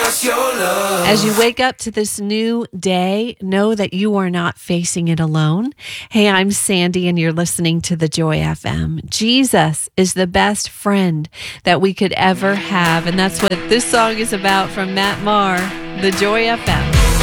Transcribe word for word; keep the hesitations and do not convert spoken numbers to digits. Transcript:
As you wake up to this new day, know that you are not facing it alone. Hey, I'm Sandy, and you're listening to The Joy F M. Jesus is the best friend that we could ever have, and that's what this song is about from Matt Maher, The Joy F M.